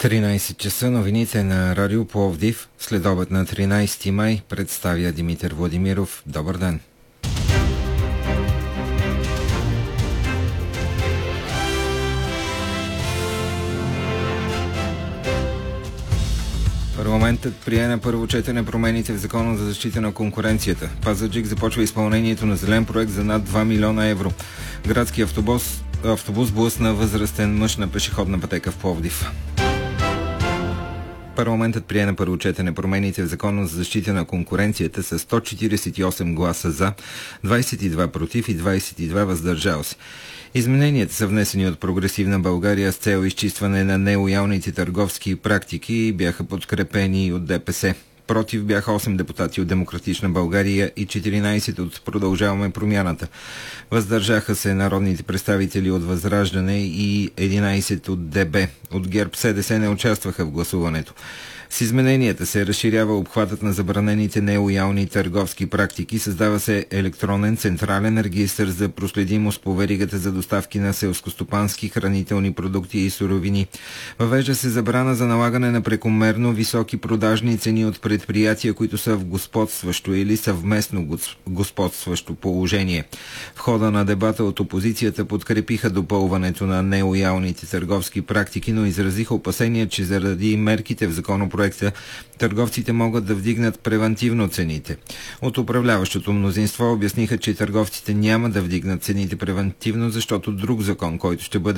13 часа новините на Радио Пловдив. Следобед на 13 май представя Димитър Владимиров. Добър ден! Парламентът прие на първо четене промените в Закона за защита на конкуренцията. Пазарджик започва изпълнението на зелен проект за над 2 милиона евро. Градски автобус блъсна възрастен мъж на пешеходна пътека в Пловдив. Парламентът прие на първо четене промените в Закона за защита на конкуренцията с 148 гласа за, 22 против и 22 въздържал се. Измененията са внесени от Прогресивна България с цел изчистване на нелоялните търговски практики и бяха подкрепени от ДПС. Против бяха 8 депутати от Демократична България и 14 от Продължаваме промяната. Въздържаха се народните представители от Възраждане и 11 от ДБ. От ГЕРБ СДС не участваха в гласуването. С измененията се разширява обхватът на забранените нелоялни търговски практики, създава се електронен централен регистър за проследимост по веригата за доставки на селскостопански хранителни продукти и суровини. Въвежда се забрана за налагане на прекомерно високи продажни цени от предприятия, които са в господстващо или съвместно господстващо положение. В хода на дебата от опозицията подкрепиха допълването на нелоялните търговски практики, но изразиха опасения, че заради мерките в законопроекта търговците могат да вдигнат превантивно цените. От управляващото мнозинство обясниха, че търговците няма да вдигнат цените превантивно, защото друг закон, който ще бъде